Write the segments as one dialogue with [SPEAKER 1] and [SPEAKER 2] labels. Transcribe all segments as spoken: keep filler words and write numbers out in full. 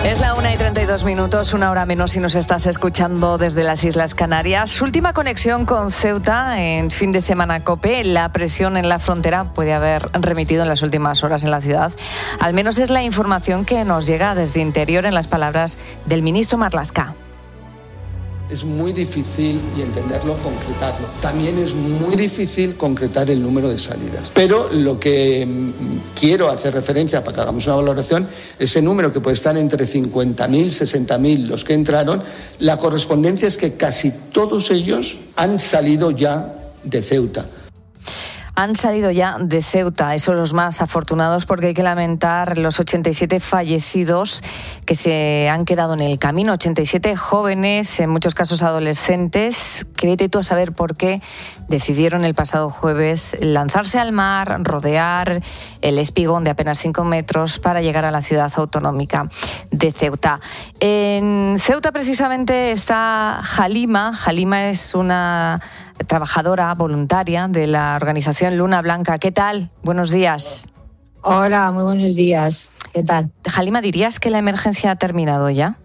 [SPEAKER 1] Es la una y treinta y dos minutos, una hora menos si nos estás escuchando desde las Islas Canarias. Última conexión con Ceuta en fin de semana COPE. La presión en la frontera puede haber remitido en las últimas horas en la ciudad. Al menos es la información que nos llega desde interior en las palabras del ministro Marlaska.
[SPEAKER 2] Es muy difícil, y entenderlo, concretarlo. También es muy difícil concretar el número de salidas. Pero lo que quiero hacer referencia para que hagamos una valoración, ese número que puede estar entre cincuenta mil, sesenta mil los que entraron, la correspondencia es que casi todos ellos han salido ya de Ceuta.
[SPEAKER 1] Han salido ya de Ceuta, esos los más afortunados, porque hay que lamentar los ochenta y siete fallecidos que se han quedado en el camino, ochenta y siete jóvenes, en muchos casos adolescentes, que vete tú a saber por qué decidieron el pasado jueves lanzarse al mar, rodear el espigón de apenas cinco metros para llegar a la ciudad autonómica de Ceuta. En Ceuta precisamente está Halima. Halima es una trabajadora voluntaria de la organización Luna Blanca. ¿Qué tal? Buenos días.
[SPEAKER 3] Hola, muy buenos días. ¿Qué tal?
[SPEAKER 1] Halima, ¿dirías que la emergencia ha terminado ya?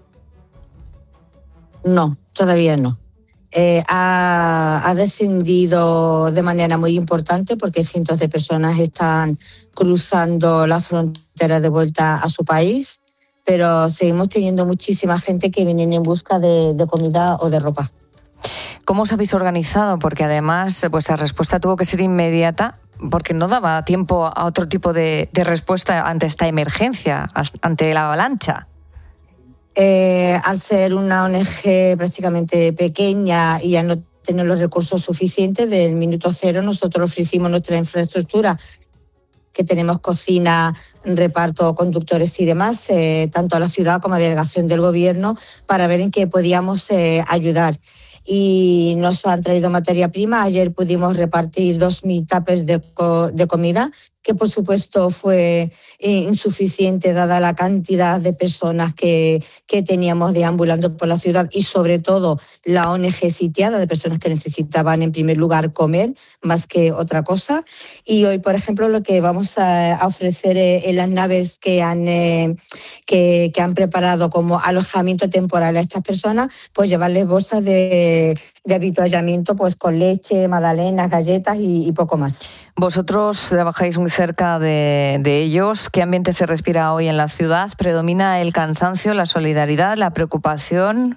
[SPEAKER 3] No, todavía no. Eh, ha, ha descendido de manera muy importante porque cientos de personas están cruzando la frontera de vuelta a su país, pero seguimos teniendo muchísima gente que viene en busca de, de comida o de ropa.
[SPEAKER 1] ¿Cómo os habéis organizado? Porque además vuestra respuesta tuvo que ser inmediata, porque no daba tiempo a otro tipo de, de respuesta ante esta emergencia, ante la avalancha.
[SPEAKER 3] Eh, al ser una O N Ge prácticamente pequeña y al no tener los recursos suficientes, del minuto cero nosotros ofrecimos nuestra infraestructura, que tenemos cocina, reparto, conductores y demás, eh, tanto a la ciudad como a la delegación del gobierno, para ver en qué podíamos eh, ayudar. Y nos han traído materia prima. Ayer pudimos repartir dos mil tuppers de, co- de comida, que por supuesto fue insuficiente dada la cantidad de personas que, que teníamos deambulando por la ciudad y sobre todo la O N Ge sitiada, de personas que necesitaban en primer lugar comer más que otra cosa. Y hoy, por ejemplo, lo que vamos a, a ofrecer en las naves que han, eh, que, que han preparado como alojamiento temporal a estas personas, pues llevarles bolsas de, de habituallamiento pues con leche, magdalenas, galletas y, y poco más.
[SPEAKER 1] Vosotros trabajáis muy cerca de, de ellos. ¿Qué ambiente se respira hoy en la ciudad? ¿Predomina el cansancio, la solidaridad, la preocupación?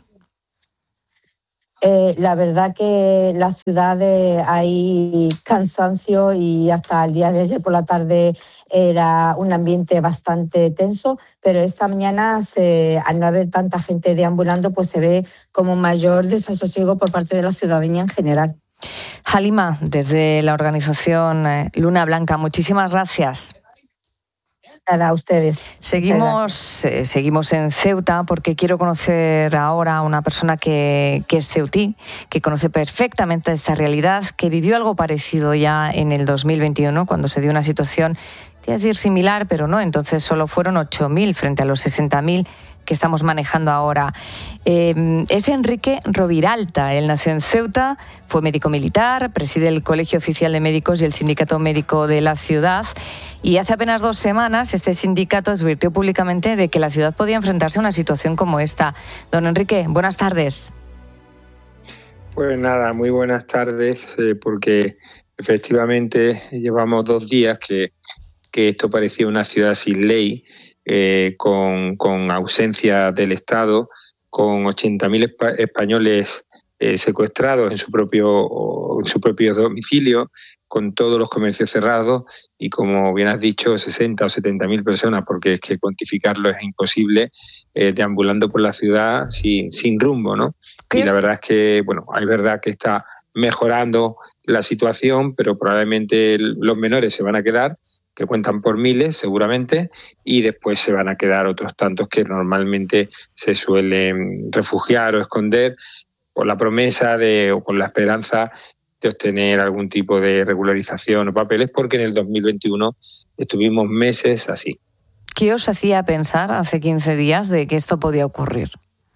[SPEAKER 3] Eh, la verdad que en la ciudad eh, hay cansancio y hasta el día de ayer por la tarde era un ambiente bastante tenso, pero esta mañana, se, al no haber tanta gente deambulando, pues se ve como mayor desasosiego por parte de la ciudadanía en general.
[SPEAKER 1] Halima, desde la organización Luna Blanca, muchísimas gracias.
[SPEAKER 3] Nada, a ustedes.
[SPEAKER 1] Seguimos, eh, seguimos en Ceuta porque quiero conocer ahora a una persona que, que es ceutí, que conoce perfectamente esta realidad, que vivió algo parecido ya en el dos mil veintiuno, cuando se dio una situación, te iba a decir similar, pero no, entonces solo fueron ocho mil frente a los sesenta mil que estamos manejando ahora. Eh, es Enrique Roviralta. Él nació en Ceuta, fue médico militar, preside el Colegio Oficial de Médicos y el Sindicato Médico de la ciudad. Y hace apenas dos semanas este sindicato advirtió públicamente de que la ciudad podía enfrentarse a una situación como esta. Don Enrique, buenas tardes.
[SPEAKER 4] Pues nada, muy buenas tardes, eh, porque efectivamente llevamos dos días que, que esto parecía una ciudad sin ley, Eh, con, con ausencia del Estado, con ochenta mil espa- españoles eh, secuestrados en su propio en su propio domicilio, con todos los comercios cerrados y, como bien has dicho, sesenta o setenta mil personas, porque es que cuantificarlo es imposible, eh, deambulando por la ciudad sin, sin rumbo, ¿no? Y la verdad es que, bueno, es verdad que está mejorando la situación, pero probablemente los menores se van a quedar, que cuentan por miles seguramente, y después se van a quedar otros tantos que normalmente se suelen refugiar o esconder por la promesa de, o con la esperanza de obtener algún tipo de regularización o papeles, porque en el dos mil veintiuno estuvimos meses así.
[SPEAKER 1] ¿Qué os hacía pensar hace quince días de que esto podía ocurrir?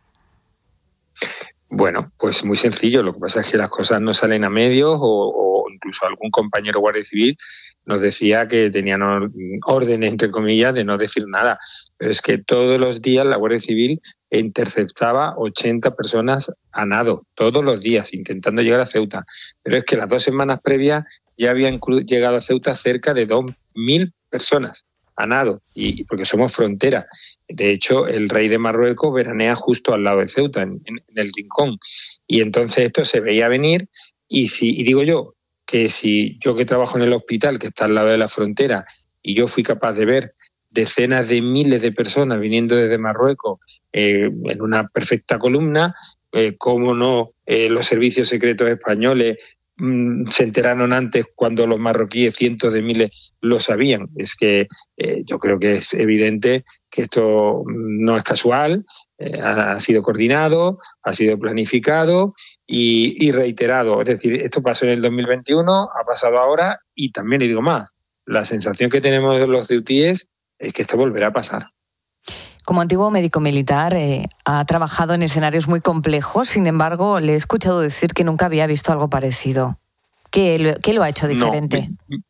[SPEAKER 4] Bueno, pues muy sencillo. Lo que pasa es que las cosas no salen a medios o, o incluso algún compañero guardia civil nos decía que tenían órdenes, entre comillas, de no decir nada. Pero es que todos los días la Guardia Civil interceptaba ochenta personas a nado, todos los días, intentando llegar a Ceuta. Pero es que las dos semanas previas ya habían llegado a Ceuta cerca de dos mil personas a nado, y porque somos frontera. De hecho, el rey de Marruecos veranea justo al lado de Ceuta, en, en, en el rincón. Y entonces esto se veía venir, y, si, y digo yo, que si yo que trabajo en el hospital, que está al lado de la frontera, y yo fui capaz de ver decenas de miles de personas viniendo desde Marruecos eh, en una perfecta columna, eh, cómo no eh, los servicios secretos españoles mmm, se enteraron antes cuando los marroquíes, cientos de miles, lo sabían. Es que eh, yo creo que es evidente que esto no es casual, eh, ha, ha sido coordinado, ha sido planificado y, y reiterado. Es decir, esto pasó en el dos mil veintiuno, ha pasado ahora, y también le digo más, la sensación que tenemos los ceutíes es que esto volverá a pasar.
[SPEAKER 1] Como antiguo médico militar, eh, ha trabajado en escenarios muy complejos, sin embargo, le he escuchado decir que nunca había visto algo parecido. ¿Qué lo, qué lo ha hecho diferente?
[SPEAKER 4] No,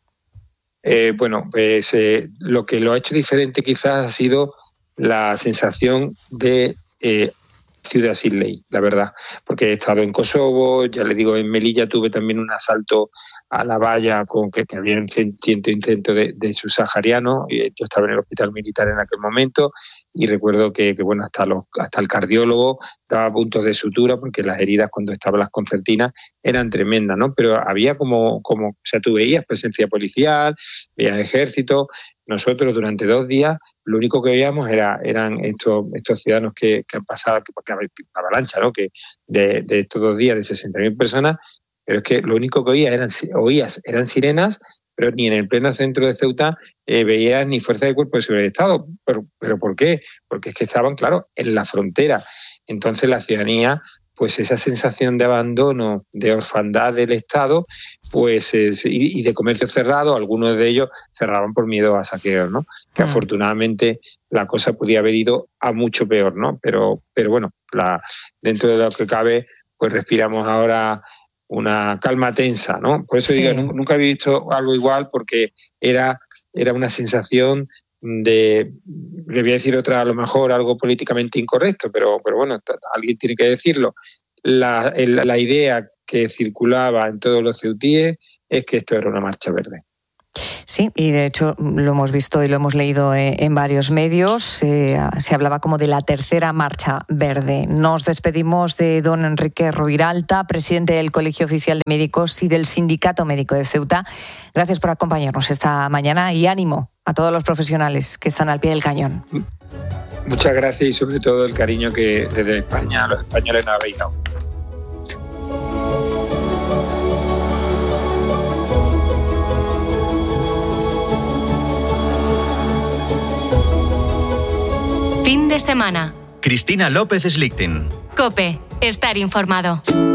[SPEAKER 4] eh, bueno, pues eh, lo que lo ha hecho diferente quizás ha sido la sensación de eh, ciudad sin ley, la verdad, porque he estado en Kosovo, ya le digo, en Melilla tuve también un asalto a la valla con que, que había un ciento intento de, de subsaharianos, y yo estaba en el hospital militar en aquel momento, y recuerdo que, que bueno, hasta los hasta el cardiólogo daba puntos de sutura porque las heridas cuando estaban las concertinas eran tremendas, ¿no? Pero había como, como o sea, tú veías presencia policial, veías ejército. Nosotros durante dos días lo único que veíamos era, eran estos, estos ciudadanos que, que han pasado, que, que avalancha, ¿no? Que de, de estos dos días de sesenta mil personas, pero es que lo único que oía eran, oías eran sirenas, pero ni en el pleno centro de Ceuta eh, veías ni fuerza de cuerpo de seguridad del Estado. ¿Pero, ¿Pero por qué? Porque es que estaban, claro, en la frontera. Entonces la ciudadanía, pues esa sensación de abandono, de orfandad del Estado, pues es, y, y de comercio cerrado, algunos de ellos cerraban por miedo a saqueos, ¿no? Que mm. afortunadamente la cosa podía haber ido a mucho peor, ¿no? Pero, pero bueno, la, dentro de lo que cabe, pues respiramos ahora una calma tensa, ¿no? Por eso sí. digo, nunca, nunca había visto algo igual, porque era, era una sensación de, le voy a decir otra, a lo mejor algo políticamente incorrecto, pero, pero bueno, alguien tiene que decirlo. La, el, la idea que circulaba en todos los ceutíes es que esto era una marcha verde.
[SPEAKER 1] Sí, y de hecho lo hemos visto y lo hemos leído en varios medios. Eh, se hablaba como de la tercera marcha verde. Nos despedimos de don Enrique Roviralta, presidente del Colegio Oficial de Médicos y del Sindicato Médico de Ceuta. Gracias por acompañarnos esta mañana y ánimo a todos los profesionales que están al pie del cañón.
[SPEAKER 4] Muchas gracias y sobre todo el cariño que desde España los españoles nos habéis dado.
[SPEAKER 5] Fin de semana.
[SPEAKER 6] Cristina López Slichting.
[SPEAKER 5] COPE. Estar informado.